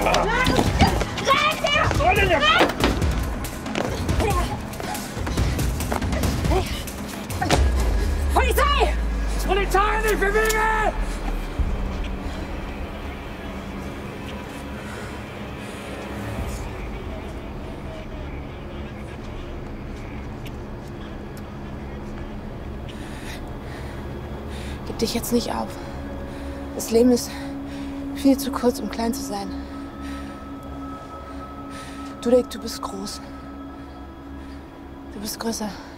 Polizei! Polizei, nicht bewegen! Gib dich jetzt nicht auf. Das Leben ist viel zu kurz, um klein zu sein. Du bist groß. Du bist größer